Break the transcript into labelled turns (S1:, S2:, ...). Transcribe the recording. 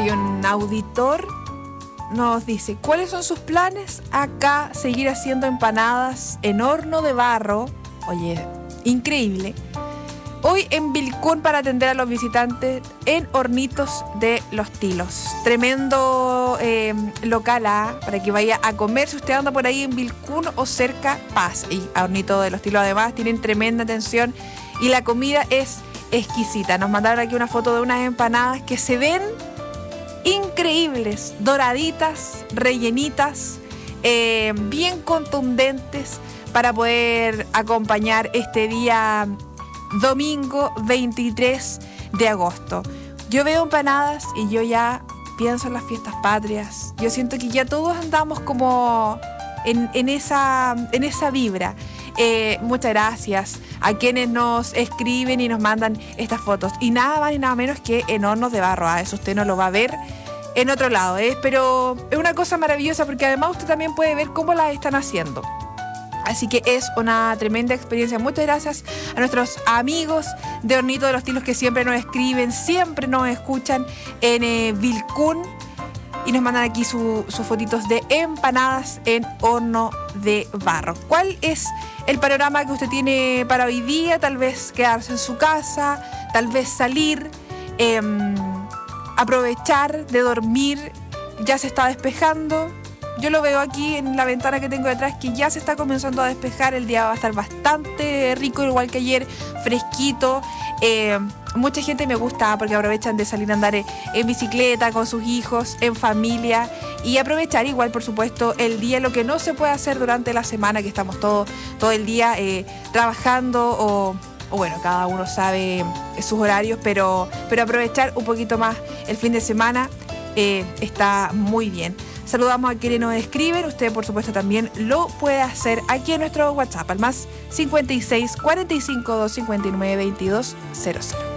S1: hay un auditor, nos dice, ¿cuáles son sus planes? Acá seguir haciendo empanadas en horno de barro. Oye, increíble. Hoy en Vilcún para atender a los visitantes en Hornitos de los Tilos. Tremendo local para que vaya a comer. Si usted anda por ahí en Vilcún o cerca, pase. Y a Hornitos de los Tilos además tienen tremenda atención y la comida es exquisita. Nos mandaron aquí una foto de unas empanadas que se ven increíbles, doraditas, rellenitas, bien contundentes para poder acompañar este día domingo 23 de agosto. Yo veo empanadas y yo ya pienso en las fiestas patrias. Yo siento que ya todos andamos como en esa vibra. Muchas gracias a quienes nos escriben y nos mandan estas fotos. Y nada más ni nada menos que en hornos de barro. Eso usted no lo va a ver en otro lado. Pero es una cosa maravillosa porque además usted también puede ver cómo las están haciendo. Así que es una tremenda experiencia. Muchas gracias a nuestros amigos de Hornito de los Tilos que siempre nos escriben, siempre nos escuchan en Vilcún y nos mandan aquí sus fotitos de empanadas en horno de barro. ¿Cuál es el panorama que usted tiene para hoy día? Tal vez quedarse en su casa, tal vez salir, aprovechar de dormir. Ya se está despejando. Yo lo veo aquí en la ventana que tengo detrás que ya se está comenzando a despejar. El día va a estar bastante rico, igual que ayer, fresquito. Mucha gente me gusta porque aprovechan de salir a andar en bicicleta con sus hijos, en familia y aprovechar igual, por supuesto, el día, lo que no se puede hacer durante la semana, que estamos todo el día trabajando o bueno, cada uno sabe sus horarios, pero aprovechar un poquito más el fin de semana está muy bien. Saludamos a quienes nos escriben. Usted, por supuesto, también lo puede hacer aquí en nuestro WhatsApp, al más 56 45 259 22 00.